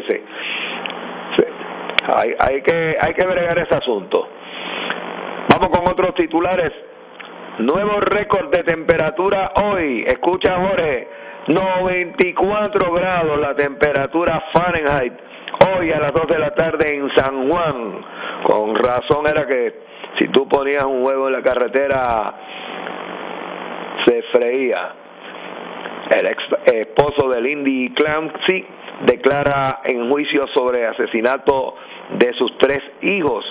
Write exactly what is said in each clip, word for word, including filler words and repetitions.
cuídense. Sí. Hay, hay que hay que bregar ese asunto. Vamos con otros titulares. Nuevo récord de temperatura hoy. Escucha, Jorge, noventa y cuatro grados la temperatura Fahrenheit hoy a las dos de la tarde en San Juan. Con razón era que si tú ponías un huevo en la carretera se freía. El ex esposo de Lindy Clancy declara en juicio sobre asesinato de sus tres hijos.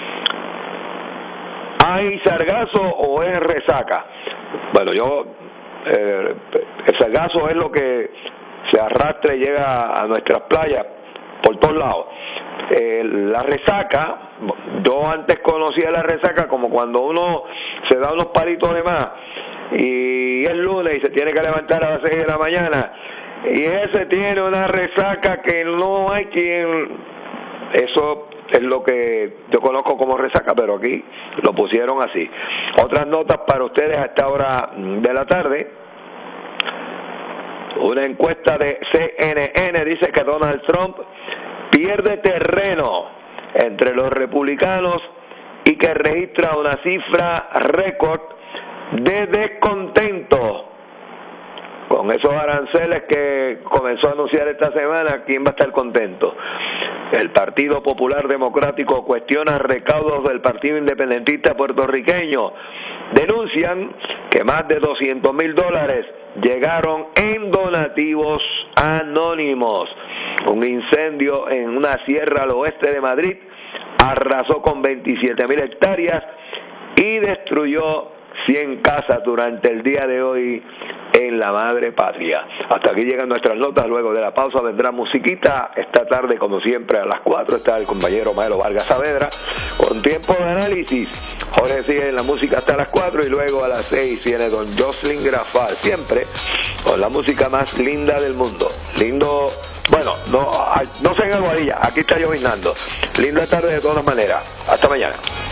¿Hay sargazo o es resaca? Bueno, yo eh, el sargazo es lo que se arrastra y llega a nuestras playas por todos lados. Eh, la resaca, yo antes conocía la resaca como cuando uno se da unos palitos de más y es lunes y se tiene que levantar a las seis de la mañana y ese tiene una resaca que no hay quien... Eso es lo que yo conozco como resaca, pero aquí lo pusieron así. Otras notas para ustedes a esta hora de la tarde. Una encuesta de C N N dice que Donald Trump pierde terreno entre los republicanos y que registra una cifra récord de descontento con esos aranceles que comenzó a anunciar esta semana. ¿Quién va a estar contento? El Partido Popular Democrático cuestiona recaudos del Partido Independentista puertorriqueño. Denuncian que más de doscientos mil dólares llegaron en donativos anónimos. Un incendio en una sierra al oeste de Madrid arrasó con veintisiete mil hectáreas y destruyó cien casas durante el día de hoy en la madre patria. Hasta aquí llegan nuestras notas. Luego de la pausa vendrá musiquita. Esta tarde, como siempre, a las cuatro está el compañero Maelo Vargas Saavedra con tiempo de análisis. Jorge sigue en la música hasta las cuatro y luego a las seis viene don Jocelyn Grafal, siempre con la música más linda del mundo. Lindo, bueno, no, no sé en Aguadilla, aquí está llovinando. Linda tarde de todas maneras. Hasta mañana.